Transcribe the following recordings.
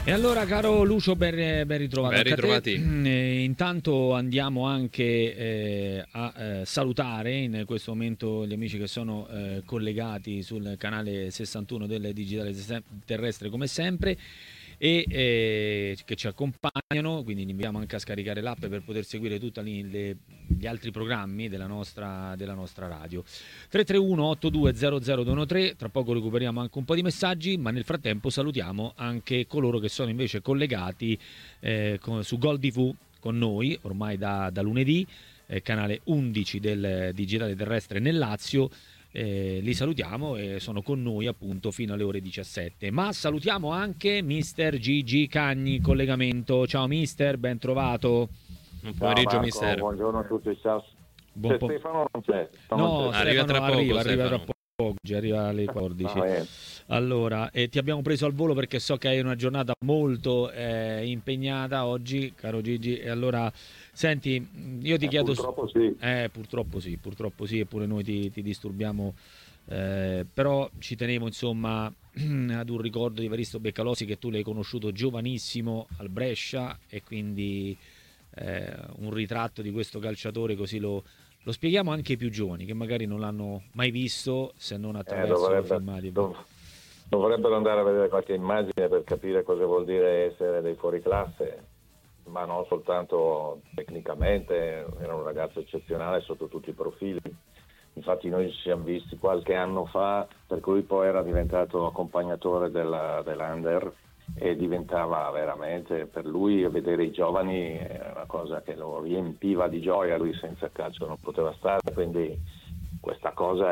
E allora, caro Lucio, ben ritrovato. Ben ritrovati. Intanto andiamo anche a salutare in questo momento gli amici che sono collegati sul canale 61 del Digitale Terrestre come sempre e che ci accompagnano, quindi li invitiamo anche a scaricare l'app per poter seguire tutti gli altri programmi della nostra radio. 331 8200213, tra poco recuperiamo anche un po' di messaggi, ma nel frattempo salutiamo anche coloro che sono invece collegati su Gol TV con noi ormai da lunedì, canale 11 del Digitale Terrestre nel Lazio. Li salutiamo e sono con noi appunto fino alle ore 17. Ma salutiamo anche Mister Gigi Cagni in collegamento. Ciao mister, ben trovato. Buon pomeriggio, mister. Buongiorno a tutti, ciao. Stefano non c'è. No, arriva tra poco. Arriva tra poco, arriva alle 14. Allora, ti abbiamo preso al volo perché so che hai una giornata molto impegnata oggi, caro Gigi, e allora senti, io ti chiedo... Purtroppo sì. Purtroppo sì, eppure noi ti disturbiamo, però ci tenevo insomma ad un ricordo di Evaristo Beccalossi, che tu l'hai conosciuto giovanissimo al Brescia, e quindi un ritratto di questo calciatore, così lo spieghiamo anche ai più giovani che magari non l'hanno mai visto se non attraverso i filmati. Dovrebbero andare a vedere qualche immagine per capire cosa vuol dire essere dei fuoriclasse, ma non soltanto tecnicamente. Era un ragazzo eccezionale sotto tutti i profili. Infatti noi ci siamo visti qualche anno fa, per cui poi era diventato accompagnatore dell'Under e diventava veramente, per lui vedere i giovani era una cosa che lo riempiva di gioia. Lui senza calcio non poteva stare, quindi questa cosa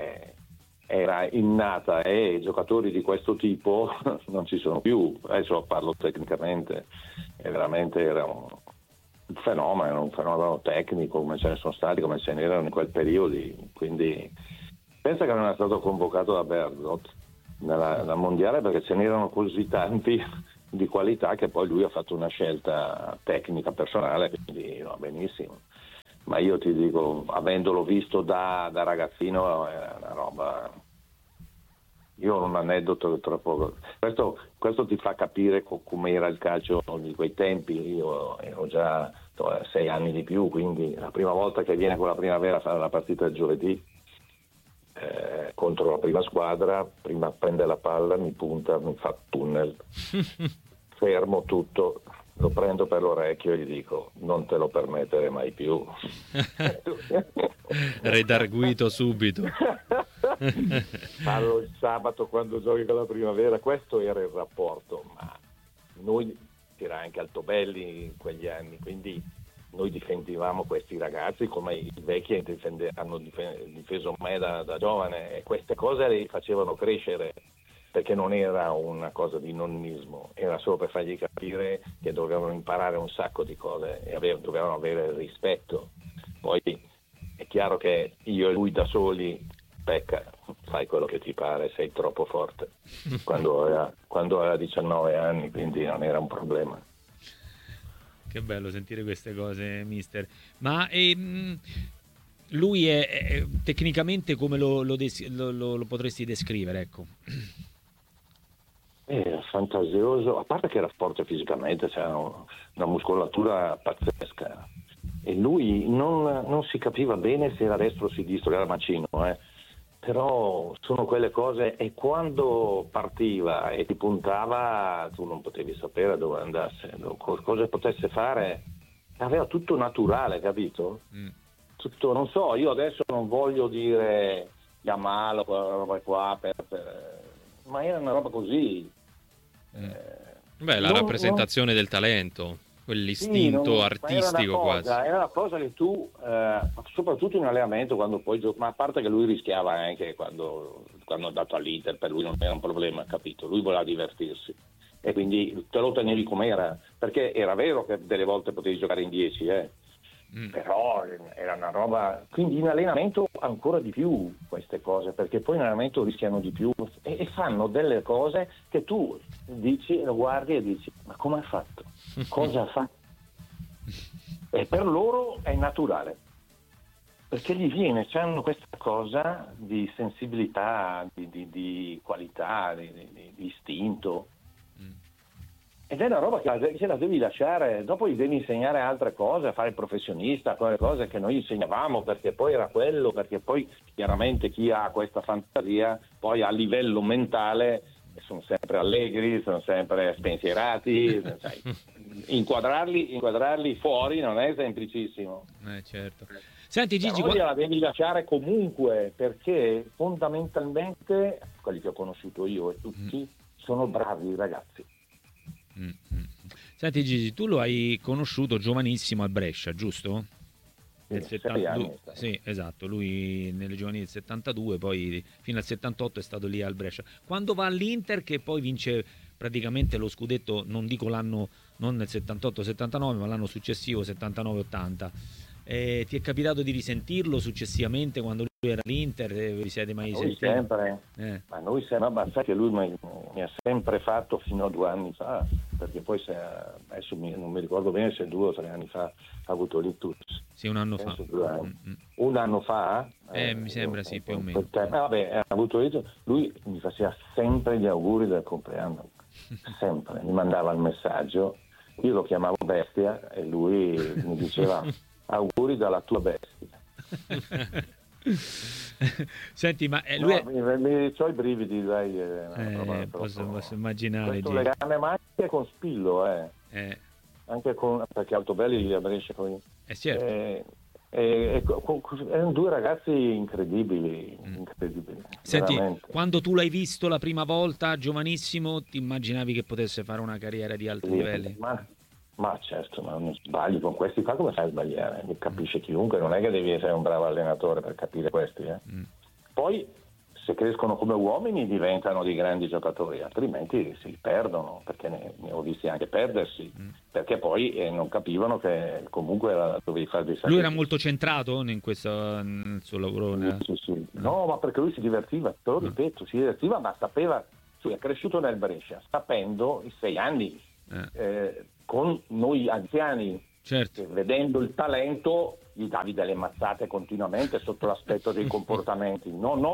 era innata, e giocatori di questo tipo non ci sono più. Adesso parlo tecnicamente, e veramente era un fenomeno tecnico, come ce ne sono stati, come ce n'erano in quel periodo. Quindi pensa che non è stato convocato da Bergdorf nella mondiale perché ce n'erano così tanti di qualità che poi lui ha fatto una scelta tecnica personale, quindi va benissimo. Ma io ti dico, avendolo visto da ragazzino, è una roba. Io ho un aneddoto troppo. Questo ti fa capire come era il calcio di quei tempi. Io ero già 6 anni di più, quindi la prima volta che viene con la Primavera a fare la partita del giovedì contro la prima squadra, prima prende la palla, mi punta, mi fa tunnel, fermo tutto, lo prendo per l'orecchio e gli dico: non te lo permettere mai più. Redarguito subito. Fallo il sabato quando giochi con la Primavera. Questo era il rapporto, ma noi era anche Altobelli in quegli anni, quindi noi difendevamo questi ragazzi come i vecchi hanno difeso me da giovane, e queste cose li facevano crescere, perché non era una cosa di nonnismo, era solo per fargli capire che dovevano imparare un sacco di cose e dovevano avere rispetto. Poi è chiaro che io e lui da soli, pecca, fai quello che ti pare, sei troppo forte, quando aveva 19 anni, quindi non era un problema. Che bello sentire queste cose, mister. Ma lui è tecnicamente come lo potresti descrivere, ecco? Era fantasioso, a parte che era forte fisicamente, c'era una muscolatura pazzesca, e lui non si capiva bene se era destro o sinistro, era macino, però sono quelle cose, e quando partiva e ti puntava tu non potevi sapere dove andasse, cosa potesse fare. Aveva tutto naturale, capito? Tutto, non so, io adesso non voglio dire Yamal, quella roba qua, ma era una roba così. La rappresentazione del talento, quell'istinto artistico quasi. Era una cosa che tu, soprattutto in allenamento, quando poi ma a parte che lui rischiava anche quando è andato all'Inter, per lui non era un problema, capito? Lui voleva divertirsi e quindi te lo tenevi com'era, perché era vero che delle volte potevi giocare in 10, però era una roba. Quindi in allenamento ancora di più queste cose, perché poi in allenamento rischiano di più e fanno delle cose che tu dici, lo guardi e dici: ma come ha fatto? Cosa ha fatto? E per loro è naturale, perché gli viene, hanno questa cosa di sensibilità, di qualità, di istinto, ed è una roba che la devi lasciare, dopo gli devi insegnare altre cose, a fare il professionista, quelle cose che noi insegnavamo, perché poi era quello, perché poi chiaramente chi ha questa fantasia poi a livello mentale sono sempre allegri, sono sempre spensierati, sai, inquadrarli fuori non è semplicissimo. Certo. Senti Gigi, la devi lasciare comunque, perché fondamentalmente quelli che ho conosciuto io e tutti sono bravi ragazzi. Senti Gigi, tu lo hai conosciuto giovanissimo a Brescia, giusto? Nel 72, sì, esatto, lui nelle giovanili del 72, poi fino al 78 è stato lì al Brescia. Quando va all'Inter, che poi vince praticamente lo scudetto, non dico l'anno, non nel 78-79, ma l'anno successivo, 79-80, ti è capitato di risentirlo successivamente quando lui era all'Inter? Vi siete mai sentiti? Sempre, ma noi sempre, ma sai che lui mi ha sempre fatto fino a 2 anni fa, perché poi adesso non mi ricordo bene se 2 o 3 anni fa ha avuto l'ictus. Sì, un anno fa. Un anno fa? Mi sembra sì, più o meno. Ha avuto l'ictus, lui mi faceva sempre gli auguri del compleanno, sempre, mi mandava il messaggio, io lo chiamavo bestia e lui mi diceva auguri dalla tua bestia. Senti, ma lui c'ho i brividi, dai. Posso immaginare. Questo legame ma anche con Spillo, anche perché Altobelli a Brescia poi. Certo. Erano 2 ragazzi incredibili. Senti, veramente. Quando tu l'hai visto la prima volta, giovanissimo, ti immaginavi che potesse fare una carriera di alti livelli? Ma certo, ma non sbagli con questi qua, come fai a sbagliare? Mi capisce chiunque, non è che devi essere un bravo allenatore per capire questi. Poi se crescono come uomini diventano dei grandi giocatori, altrimenti si perdono, perché ne ho visti anche perdersi, perché poi non capivano che comunque dovevi fare dei sacrifici. Lui era molto centrato nel suo lavoro? Sì. No, ma perché lui si divertiva, te lo ripeto, si divertiva, ma sapeva, è cresciuto nel Brescia, sapendo i 6 anni, con noi anziani, certo. Vedendo il talento gli davi delle mazzate continuamente sotto l'aspetto dei comportamenti,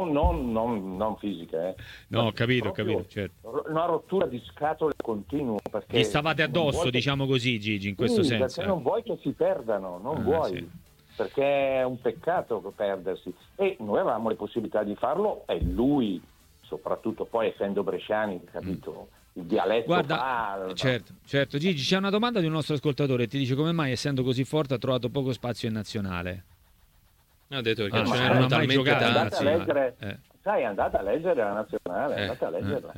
non fisiche. No, ho capito, certo. Una rottura di scatole continua. Perché gli stavate addosso, diciamo così, Gigi, in questo senso. Perché non vuoi che si perdano, non vuoi. Sì. Perché è un peccato perdersi. E noi avevamo le possibilità di farlo, e lui, soprattutto poi essendo bresciani, capito? Il dialetto. Guarda, certo. Gigi, c'è una domanda di un nostro ascoltatore, ti dice: come mai, essendo così forte, ha trovato poco spazio in nazionale? Ha detto che non ha mai giocato in nazionale. Sai, andate a leggere la nazionale, andate a leggerla.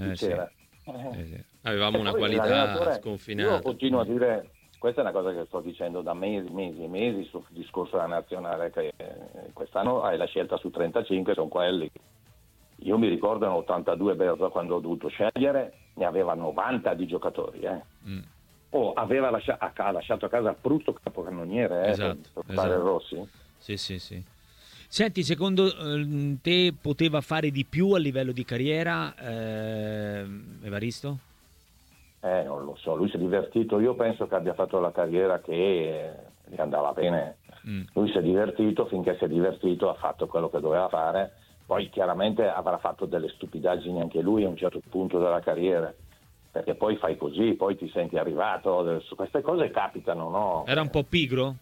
Avevamo una qualità sconfinata. Io continuo a dire, questa è una cosa che sto dicendo da mesi e mesi sul discorso della nazionale, che quest'anno hai la scelta su 35, sono quelli. Io mi ricordo in 82 quando ho dovuto scegliere, ne aveva 90 di giocatori. Aveva lasciato a casa Prusto capocannoniere per fare Rossi. Sì. Senti, secondo te poteva fare di più a livello di carriera Evaristo? Non lo so, lui si è divertito, io penso che abbia fatto la carriera che gli andava bene. Lui si è divertito, finché si è divertito ha fatto quello che doveva fare. Poi chiaramente avrà fatto delle stupidaggini anche lui a un certo punto della carriera, perché poi fai così, poi ti senti arrivato, queste cose capitano, no? Era un po' pigro?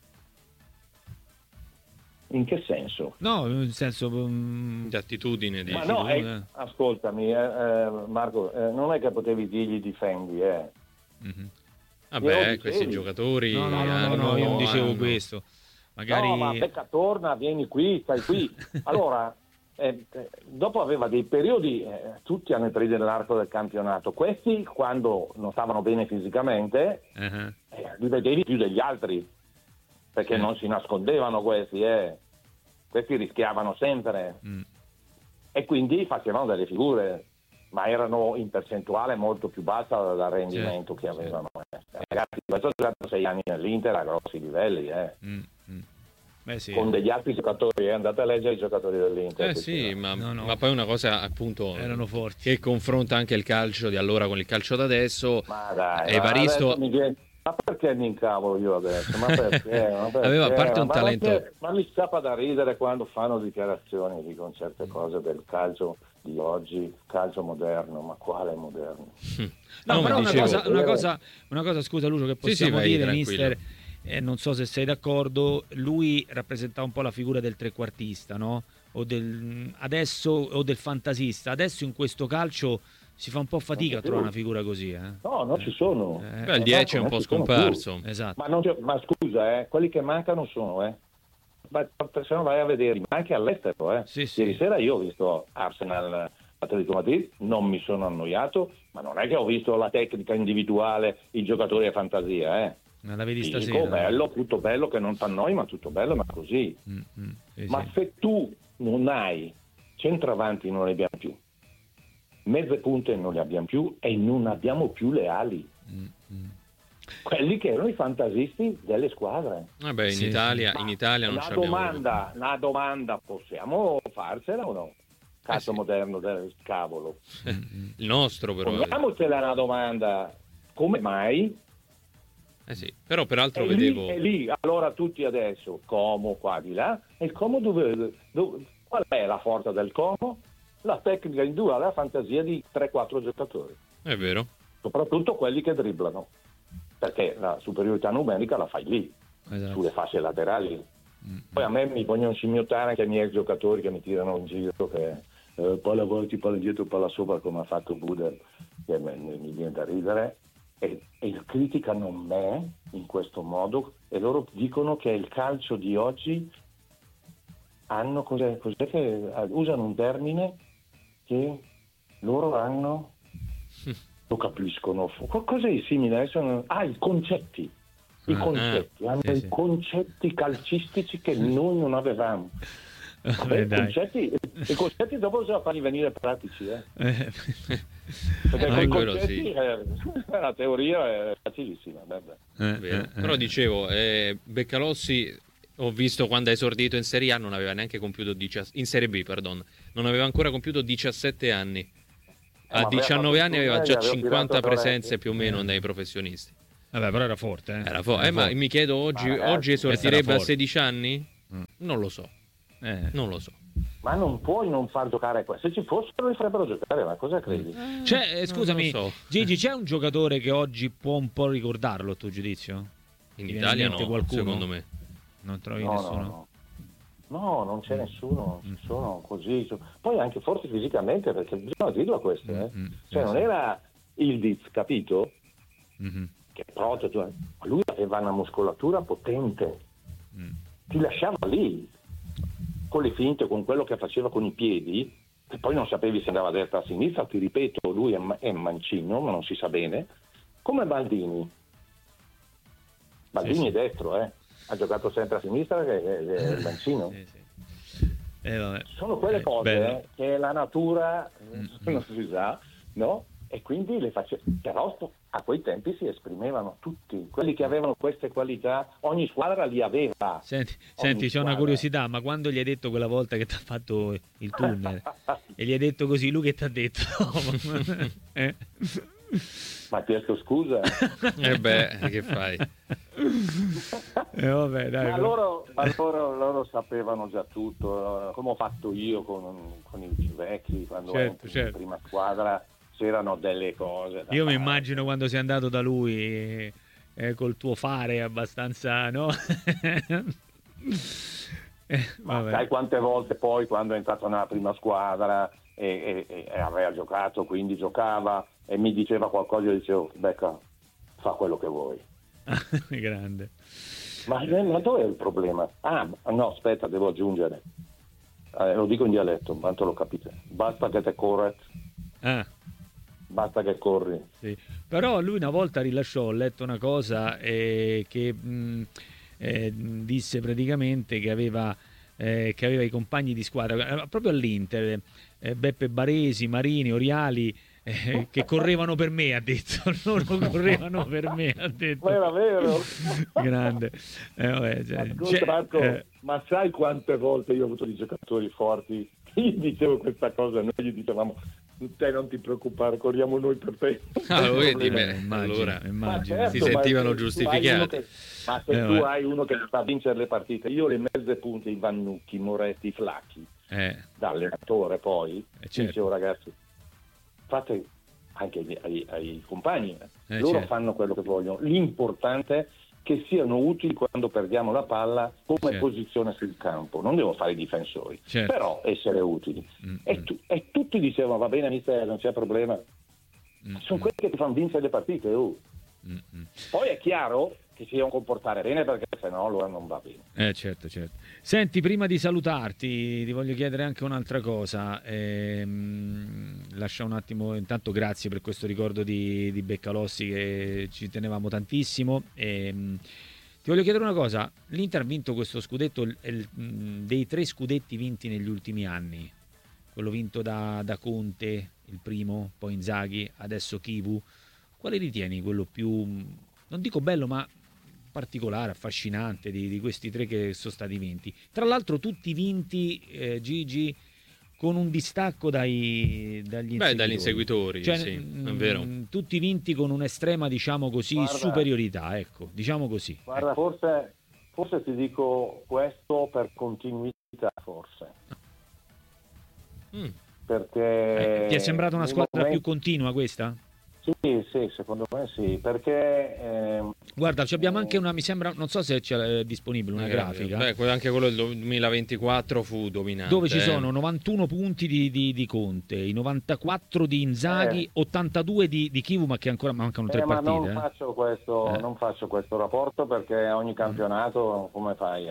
In che senso? No, nel senso di attitudine. Ma no, ascoltami Marco, non è che potevi dirgli difendi, Vabbè, questi giocatori no, io non dicevo questo. Magari... No, ma becca, torna, vieni qui, stai qui. Allora, dopo aveva dei periodi, tutti hanno preso nell'arco del campionato. Questi, quando non stavano bene fisicamente, li vedevi più degli altri, perché non si nascondevano questi. Questi rischiavano sempre. E quindi facevano delle figure, ma erano in percentuale molto più bassa dal rendimento che avevano. Ragazzi, questo ha giocato 6 anni nell'Inter a grossi livelli. Con degli altri giocatori, andate a leggere i giocatori dell'Inter. Ma poi una cosa, appunto, erano forti, che confronta anche il calcio di allora con il calcio da adesso. Ma dai, Evaristo... ma perché mi incavolo io adesso? Ma perché? Aveva a parte un talento. Ma mi scappa da ridere quando fanno dichiarazioni, dicono certe cose del calcio di oggi, calcio moderno, ma quale moderno? No, però una cosa, scusa Lucio, che possiamo dire, mister, non so se sei d'accordo, lui rappresentava un po' la figura del trequartista, no? O del fantasista. Adesso in questo calcio si fa un po' fatica a trovare una figura così. No, non ci sono. Il 10 è un po' scomparso. Esatto. Ma scusa, quelli che mancano sono, se no vai a vedere, anche all'estero. Sì. Ieri sera io ho visto Arsenal Atletico Madrid, non mi sono annoiato, ma non è che ho visto la tecnica individuale, i giocatori a fantasia. Non la vedi stasera? Bello, tutto bello, che non t'annoi, ma tutto bello, ma così. Ma se tu non hai centravanti, non ne abbiamo più, mezze punte non le abbiamo più e non abbiamo più le ali. Quelli che erano i fantasisti delle squadre. Vabbè, in Italia non una domanda possiamo farsela o no? Calcio moderno del cavolo. Il nostro però. Poniamocela una domanda, come mai? Sì, però peraltro vedevo... E lì, allora tutti adesso, Como qua di là, e il Como qual è la forza del Como? La tecnica individuale, la fantasia di 3-4 giocatori. È vero. Soprattutto quelli che dribblano, perché la superiorità numerica la fai lì, sulle fasce laterali. Poi a me mi vogliono scimmiottare anche i miei giocatori che mi tirano in giro, che palla avanti, palla indietro, palla sopra, come ha fatto Buder, che mi viene da ridere, e criticano me in questo modo, e loro dicono che il calcio di oggi hanno, cos'è che usano un termine che loro hanno, lo capiscono, qualcosa di simile, i concetti. Hanno i concetti calcistici che noi non avevamo. I concetti dopo bisogna farli venire pratici, perché con i concetti la teoria è facilissima. Però dicevo, Beccalossi, ho visto quando ha esordito in Serie A non aveva neanche compiuto in Serie B, pardon, non aveva ancora compiuto 17 anni. A 19 anni aveva già 50 presenze più o meno dai professionisti. Vabbè, però era forte. Era forte. Ma mi chiedo, oggi esordirebbe a 16 anni? Non lo so. Non lo so. Ma non puoi non far giocare qua. Se ci fossero li farebbero giocare, ma cosa credi? Scusami, Gigi, c'è un giocatore che oggi può un po' ricordarlo a tuo giudizio? In Italia no, qualcuno? Secondo me. Non trovi nessuno? No, non c'è nessuno, ci sono così. Poi anche forti fisicamente, perché bisogna dirlo a questo, non era Ildiz, capito? Che prototipo, lui aveva una muscolatura potente, ti lasciava lì con le finte, con quello che faceva con i piedi, e poi non sapevi se andava a destra o a sinistra. Ti ripeto, lui è mancino, ma non si sa bene, come Baldini è destro, ha giocato sempre a sinistra, che è mancino. Sono quelle cose che la natura non si sa, no? E quindi le faceva, però a quei tempi si esprimevano tutti, quelli che avevano queste qualità, ogni squadra li aveva. Senti, c'è una curiosità, ma quando gli hai detto quella volta che ti ha fatto il tunnel e gli hai detto così, lui che ti ha detto? Ma ha chiesto scusa? Che fai? Vabbè, dai, ma loro sapevano già tutto, come ho fatto io con i più vecchi, quando ero in prima squadra. C'erano delle cose. Io mi immagino quando sei andato da lui col tuo fare abbastanza, no? Sai quante volte poi quando è entrato nella prima squadra e aveva giocato, quindi giocava e mi diceva qualcosa, io dicevo Becca, fa quello che vuoi. Grande. Ma dove è il problema? No, aspetta, devo aggiungere, lo dico in dialetto, tanto lo capite, basta che te corret. Basta che corri. Sì. Però lui una volta rilasciò, ho letto una cosa che disse praticamente che aveva i compagni di squadra proprio all'Inter, Beppe Baresi, Marini, Oriali, che correvano per me, ha detto. Loro correvano per me, ha detto. Ma era vero. Grande. Ma sai quante volte io ho avuto dei giocatori forti? Io dicevo questa cosa, noi gli dicevamo Te non ti preoccupare, corriamo noi per te. Lo vedi, immagino. Certo, si sentivano giustificati. Ma se tu hai uno che fa vincere le partite, io le mezze punte, i Vannucchi, i Moretti, i Flacchi, da allenatore poi, certo. dicevo ragazzi, fate anche ai compagni, loro certo. fanno quello che vogliono, l'importante è che siano utili quando perdiamo la palla come posizione sul campo, non devo fare i difensori, però essere utili. E tutti dicevano va bene mister, non c'è problema, sono quelli che ti fanno vincere le partite. Poi è chiaro che si devono comportare bene, perché sennò allora non va bene. Certo. Senti, prima di salutarti ti voglio chiedere anche un'altra cosa. Lascia un attimo, intanto grazie per questo ricordo di Beccalossi, che ci tenevamo tantissimo. Ti voglio chiedere una cosa: l'Inter ha vinto questo scudetto, dei 3 scudetti vinti negli ultimi anni, quello vinto da Conte, il primo, poi Inzaghi, adesso Chivu. Quale ritieni quello più, non dico bello, ma particolare, affascinante di questi 3 che sono stati vinti? Tra l'altro tutti vinti, Gigi, con un distacco dagli inseguitori. Dagli inseguitori, cioè, sì, è vero. Tutti vinti con un'estrema, diciamo così, superiorità, ecco, diciamo così. Guarda, forse ti dico questo per continuità, forse. Perché ti è sembrata una squadra più continua questa? Sì, secondo me sì, perché guarda, abbiamo anche una, mi sembra, non so se c'è disponibile una grafica. Anche quello del 2024 fu dominante. Dove ci sono 91 punti di Conte, i 94 di Inzaghi, 82 di Chivu, ma che ancora mancano 3 partite. Ma non faccio questo rapporto, perché ogni campionato come fai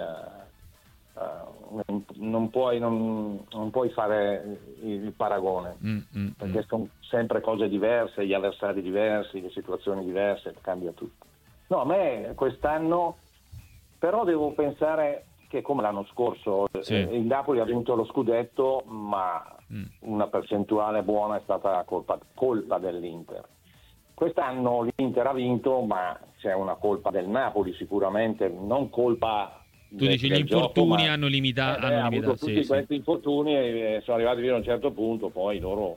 non puoi fare il paragone, perché sono sempre cose diverse, gli avversari diversi, le situazioni diverse, cambia tutto. No, a me quest'anno però devo pensare che, come l'anno scorso, il Napoli ha vinto lo scudetto, ma una percentuale buona è stata colpa dell'Inter. Quest'anno l'Inter ha vinto, ma c'è una colpa del Napoli sicuramente, non colpa. Tu dici gli infortuni hanno limitato. Hanno avuto tutti questi infortuni e sono arrivati fino a un certo punto, poi loro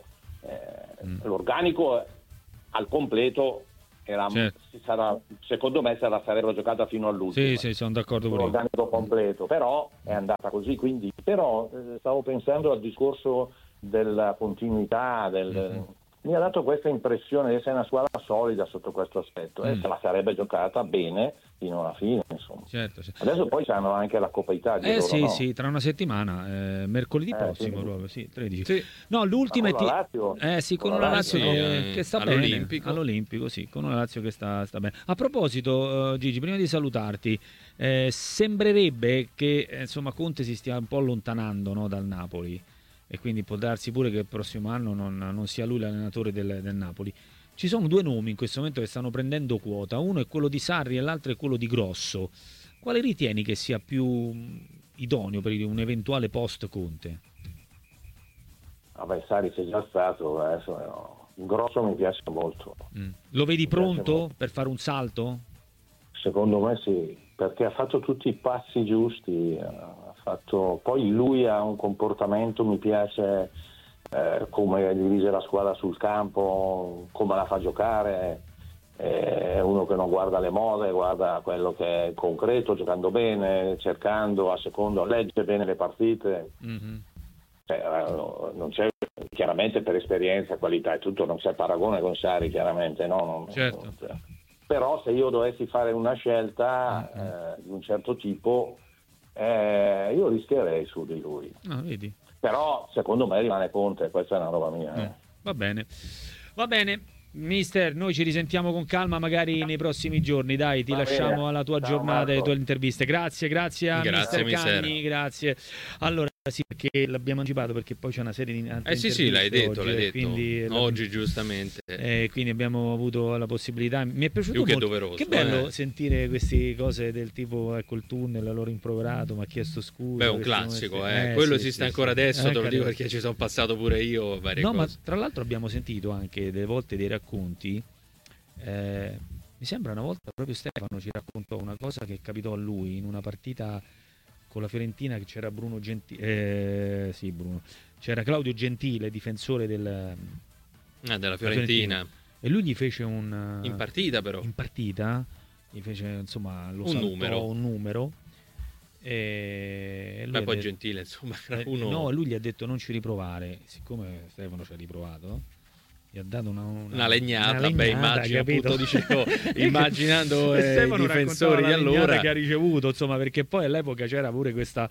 l'organico al completo secondo me sarebbe giocata fino all'ultimo. Sì, sono d'accordo con l'organico completo, però è andata così, quindi però stavo pensando al discorso della continuità, mi ha dato questa impressione di essere una squadra solida sotto questo aspetto, se la sarebbe giocata bene fino alla fine, insomma. Certo. Adesso poi c'hanno anche la Coppa Italia. Sì, tra una settimana, mercoledì prossimo, proprio, 13. Sì. No, l'ultima con la Lazio. Con una Lazio che sta bene all'Olimpico, sì, con una Lazio che sta bene. A proposito, Gigi, prima di salutarti, sembrerebbe che insomma Conte si stia un po' allontanando, no, dal Napoli, e quindi può darsi pure che il prossimo anno non sia lui l'allenatore del Napoli. Ci sono 2 nomi in questo momento che stanno prendendo quota, uno è quello di Sarri e l'altro è quello di Grosso. Quale ritieni che sia più idoneo per un eventuale post Conte? Vabbè, Sarri c'è già stato, adesso no. Grosso mi piace molto. Lo vedi pronto per fare un salto? Secondo me sì, perché ha fatto tutti i passi giusti, poi lui ha un comportamento, mi piace come dirige la squadra sul campo, come la fa giocare, è uno che non guarda le mode, guarda quello che è concreto, giocando bene, cercando legge bene le partite. Non c'è, chiaramente per esperienza, qualità e tutto, non c'è paragone con Sarri, chiaramente no, certo. Però se io dovessi fare una scelta di un certo tipo, io rischierei su di lui. Vedi. Però secondo me rimane Conte, questa è una roba mia. Va bene, mister, noi ci risentiamo con calma magari nei prossimi giorni, dai, ti lasciamo alla tua giornata e alle tue interviste. Grazie a mister Cagni, grazie. Allora sì, perché l'abbiamo anticipato, perché poi c'è una serie di sì, l'hai detto quindi, oggi giustamente, quindi abbiamo avuto la possibilità. Mi è piaciuto più che molto. doveroso, che bello sentire queste cose del tipo, ecco, il tunnel, l'ho rimproverato, mi ha chiesto scusa. È un classico, quello esiste ancora adesso, te lo dico perché ci sono passato pure io varie cose. Ma tra l'altro abbiamo sentito anche delle volte dei racconti, mi sembra una volta proprio Stefano ci raccontò una cosa che capitò a lui in una partita con la Fiorentina, che c'era c'era Claudio Gentile, difensore Della Fiorentina. E lui gli fece in partita gli fece insomma un numero e lui poi Gentile insomma era uno... no, lui gli ha detto non ci riprovare, siccome Stefano ci ha riprovato, gli ha dato una legnata, immagino, appunto, dicevo, immaginando i difensori di allora che ha ricevuto, insomma, perché poi all'epoca c'era pure questa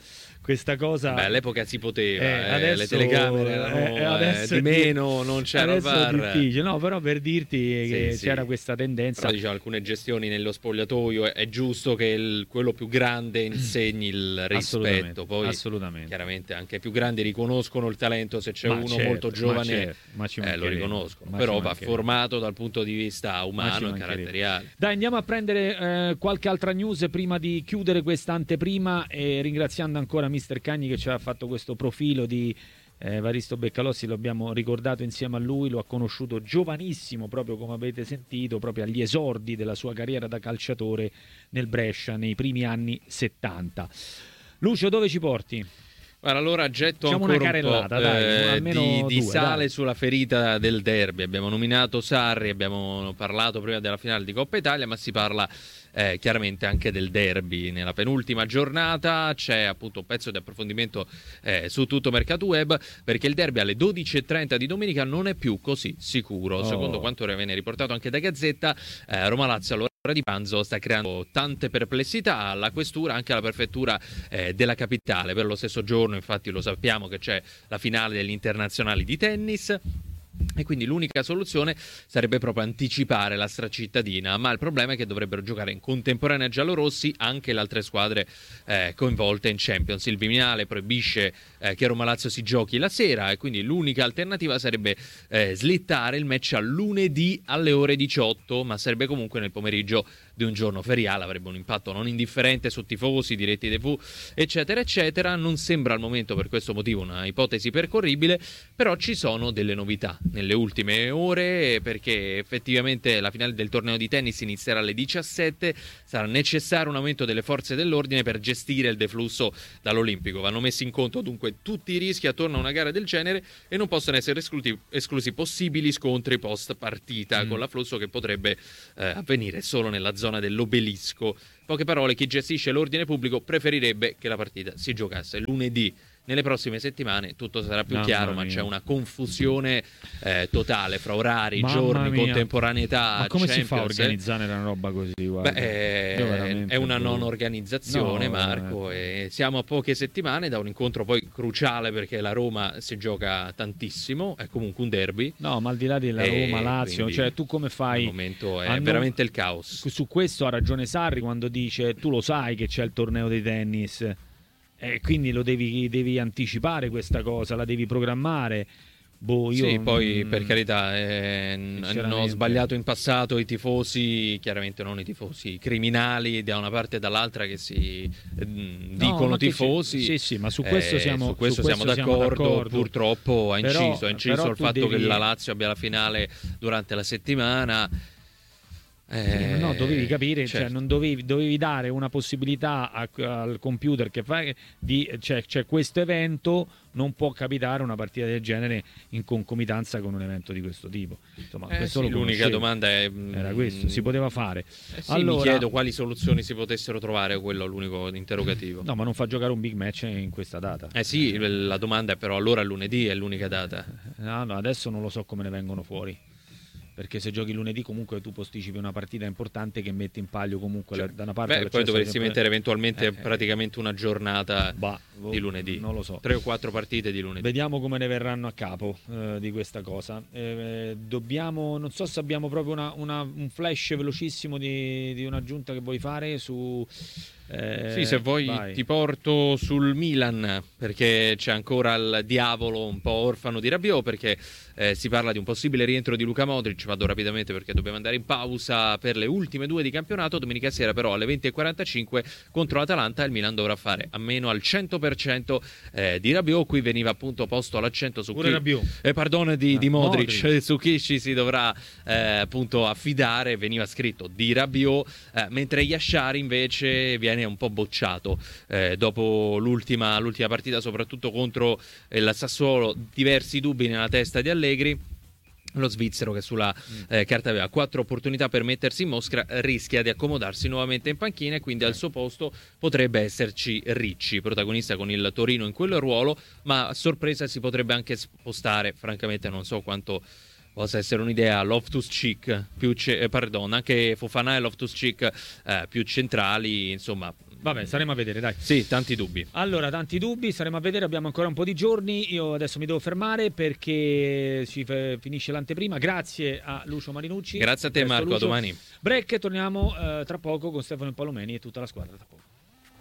cosa. All'epoca si poteva, adesso, le telecamere erano di meno, non c'era il VAR. Difficile. No, però per dirti che c'era questa tendenza. Però diciamo, alcune gestioni nello spogliatoio è giusto che quello più grande insegni il rispetto. Poi assolutamente. Chiaramente anche i più grandi riconoscono il talento, se c'è uno molto giovane lo riconoscono. Però va formato dal punto di vista umano e caratteriale. Dai, andiamo a prendere qualche altra news prima di chiudere questa anteprima, e ringraziando ancora Mister Cagni che ci ha fatto questo profilo di Evaristo Beccalossi. Lo abbiamo ricordato insieme a lui, lo ha conosciuto giovanissimo, proprio come avete sentito, proprio agli esordi della sua carriera da calciatore nel Brescia nei primi anni 70. Lucio, dove ci porti? Allora getto ancora una carrellata, di due, sale sulla ferita del derby. Abbiamo nominato Sarri, abbiamo parlato prima della finale di Coppa Italia, ma si parla chiaramente anche del derby. Nella penultima giornata c'è appunto un pezzo di approfondimento su tutto Mercato Web, perché il derby alle 12:30 di domenica non è più così sicuro. Secondo quanto viene riportato anche da Gazzetta, Roma-Lazio allora di pranzo sta creando tante perplessità alla questura, anche alla prefettura della capitale. Per lo stesso giorno, infatti, lo sappiamo che c'è la finale degli internazionali di tennis, e quindi l'unica soluzione sarebbe proprio anticipare la stracittadina, ma il problema è che dovrebbero giocare in contemporanea giallorossi anche le altre squadre coinvolte in Champions. Il Viminale proibisce che Roma-Lazio si giochi la sera, e quindi l'unica alternativa sarebbe slittare il match a lunedì alle ore 18, ma sarebbe comunque nel pomeriggio di un giorno feriale, avrebbe un impatto non indifferente su tifosi, diritti TV, eccetera eccetera. Non sembra al momento per questo motivo una ipotesi percorribile, però ci sono delle novità nelle ultime ore, perché effettivamente la finale del torneo di tennis inizierà alle 17, sarà necessario un aumento delle forze dell'ordine per gestire il deflusso dall'Olimpico. Vanno messi in conto dunque tutti i rischi attorno a una gara del genere, e non possono essere esclusi possibili scontri post partita con l'afflusso che potrebbe avvenire solo nella zona dell'Obelisco. Poche parole, chi gestisce l'ordine pubblico preferirebbe che la partita si giocasse lunedì. Nelle prossime settimane tutto sarà più chiaro, ma c'è una confusione totale fra orari, giorni, contemporaneità. Ma come Champions, si fa a organizzare una roba così? È una non organizzazione, Marco, e siamo a poche settimane da un incontro poi cruciale, perché la Roma si gioca tantissimo, è comunque un derby. No, ma al di là della Roma-Lazio, cioè tu come fai? Al momento è veramente il caos. Su questo ha ragione Sarri quando dice: tu lo sai che c'è il torneo di tennis, quindi lo devi anticipare questa cosa, la devi programmare. Sì, poi per carità hanno sbagliato in passato i tifosi, chiaramente non i tifosi criminali da una parte e dall'altra che si dicono tifosi. Sì, ma su questo siamo d'accordo. Purtroppo ha inciso però il fatto che la Lazio abbia la finale durante la settimana. No, dovevi capire, certo. Cioè non dovevi dare una possibilità al computer che fai c'è questo evento, non può capitare una partita del genere in concomitanza con un evento di questo tipo. Insomma, questo l'unica domanda era questo, si poteva fare. Allora, mi chiedo quali soluzioni si potessero trovare, quello è l'unico interrogativo. No, ma non fa giocare un big match in questa data. Sì, la domanda è però allora lunedì è l'unica data. No, adesso non lo so come ne vengono fuori. Perché se giochi lunedì comunque tu posticipi una partita importante che mette in palio comunque da una parte. Poi dovresti mettere eventualmente praticamente una giornata di lunedì. Non lo so. 3 o 4 partite di lunedì. Vediamo come ne verranno a capo di questa cosa. Non so se abbiamo proprio un flash velocissimo di un'aggiunta che vuoi fare su... sì, se vuoi ti porto sul Milan, perché c'è ancora il diavolo un po' orfano di Rabiot, perché si parla di un possibile rientro di Luka Modric. Vado rapidamente perché dobbiamo andare in pausa per le ultime 2 di campionato. Domenica sera però alle 20:45 contro l'Atalanta il Milan dovrà fare a meno al 100% di Rabiot. Qui veniva appunto posto l'accento su di Modric, su chi ci si dovrà appunto affidare. Veniva scritto di Rabiot, mentre Yashari invece viene un po' bocciato dopo l'ultima partita, soprattutto contro il Sassuolo. Diversi dubbi nella testa di Allegri, Lo svizzero, che sulla carta aveva 4 opportunità per mettersi in mostra, rischia di accomodarsi nuovamente in panchina, e quindi al suo posto potrebbe esserci Ricci, protagonista con il Torino in quel ruolo, ma a sorpresa si potrebbe anche spostare, francamente non so quanto possa essere un'idea, Loftus-Cheek anche Fofana e Loftus-Cheek più centrali, insomma. Vabbè, staremo a vedere, dai. Sì, tanti dubbi. Allora, tanti dubbi, staremo a vedere, abbiamo ancora un po' di giorni. Io adesso mi devo fermare perché finisce l'anteprima. Grazie a Lucio Marinucci. Grazie a te, Marco, Lucio. a domani. Break, torniamo tra poco con Stefano Palomeni e tutta la squadra tra poco.